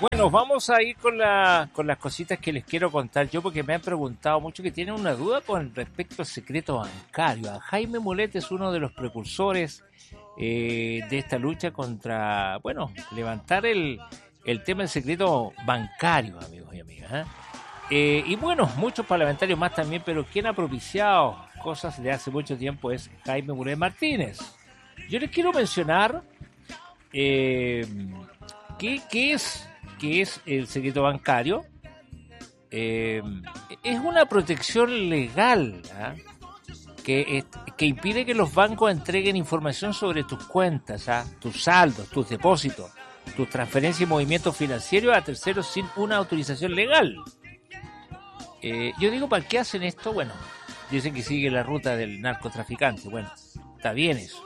Bueno, vamos a ir con las cositas que les quiero contar yo, porque me han preguntado mucho que tienen una duda con respecto al secreto bancario. Jaime Mulet es uno de los precursores de esta lucha contra, bueno, levantar el tema del secreto bancario, amigos y amigas. Y bueno, muchos parlamentarios más también, pero quien ha propiciado cosas de hace mucho tiempo es Jaime Mulet Martínez. Yo les quiero mencionar ¿qué es el secreto bancario? Es una protección legal que impide que los bancos entreguen información sobre tus cuentas, tus saldos, tus depósitos, tus transferencias y movimientos financieros a terceros sin una autorización legal. Yo digo, ¿para qué hacen esto? Bueno, dicen que sigue la ruta del narcotraficante. Bueno, está bien eso.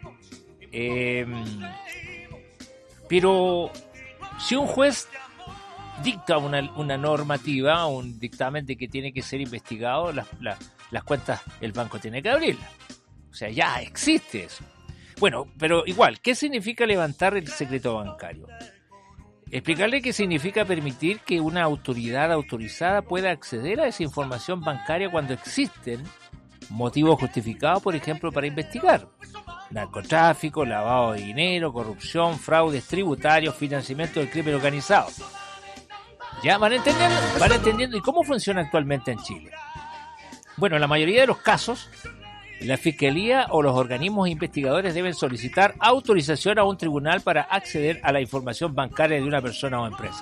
Pero si un juez dicta una normativa, un dictamen de que tiene que ser investigado, las cuentas el banco tiene que abrirlas. O sea, ya existe eso. Bueno, pero igual, ¿qué significa levantar el secreto bancario? Explicarle qué significa permitir que una autoridad autorizada pueda acceder a esa información bancaria cuando existen motivos justificados, por ejemplo, para investigar. Narcotráfico, lavado de dinero, corrupción, fraudes tributarios, financiamiento del crimen organizado. ¿Ya? ¿Van entendiendo? ¿Y cómo funciona actualmente en Chile? Bueno, en la mayoría de los casos, la Fiscalía o los organismos investigadores deben solicitar autorización a un tribunal para acceder a la información bancaria de una persona o empresa.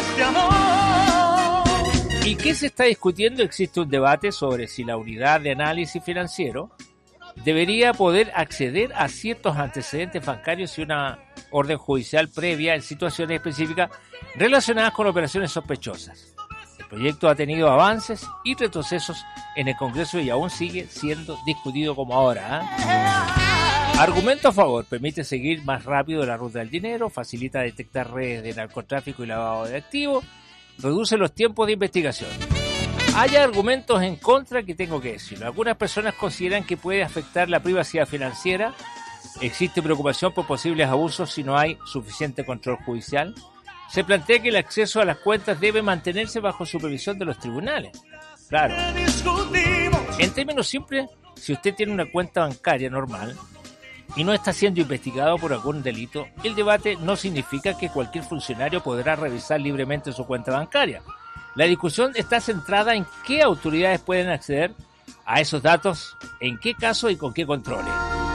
¿Y qué se está discutiendo? Existe un debate sobre si la unidad de análisis financiero debería poder acceder a ciertos antecedentes bancarios y una orden judicial previa en situaciones específicas relacionadas con operaciones sospechosas. El proyecto ha tenido avances y retrocesos en el Congreso y aún sigue siendo discutido como ahora. Argumento a favor: permite seguir más rápido la ruta del dinero, facilita detectar redes de narcotráfico y lavado de activos, reduce los tiempos de investigación. Hay argumentos en contra que tengo que decirlo. Algunas personas consideran que puede afectar la privacidad financiera. Existe preocupación por posibles abusos si no hay suficiente control judicial. Se plantea que el acceso a las cuentas debe mantenerse bajo supervisión de los tribunales. Claro. En términos simples, si usted tiene una cuenta bancaria normal y no está siendo investigado por algún delito, el debate no significa que cualquier funcionario podrá revisar libremente su cuenta bancaria. La discusión está centrada en qué autoridades pueden acceder a esos datos, en qué casos y con qué controles.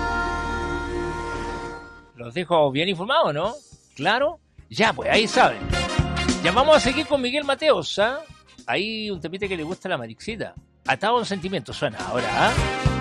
Los dejo bien informados, ¿no? ¿Claro? Ya, pues, ahí saben. Ya vamos a seguir con Miguel Mateos, Ahí un temita que le gusta a la Marixita. Atado en sentimiento suena ahora,